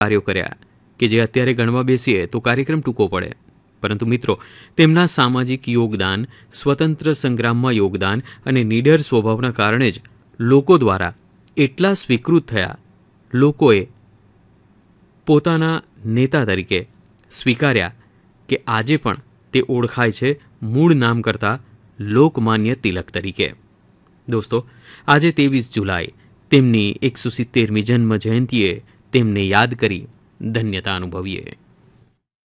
કાર્યો કર્યા કે જે અત્યારે ગણવા બેસીએ તો કાર્યક્રમ ટૂંકો પડે, પરંતુ મિત્રો તેમના સામાજિક યોગદાન, સ્વતંત્ર સંગ્રામમાં યોગદાન અને નીડર સ્વભાવના કારણે જ લોકો દ્વારા એટલા સ્વીકૃત થયા, લોકોએ પોતાના નેતા તરીકે સ્વીકાર્યા કે આજે પણ તે ઓળખાય છે મૂળ નામ કરતાં લોકમાન્ય તિલક તરીકે. દોસ્તો, આજે 23 જુલાઈ તેમની 170મી જન્મ જયંતિએ તેમને યાદ કરી ધન્યતા અનુભવીએ.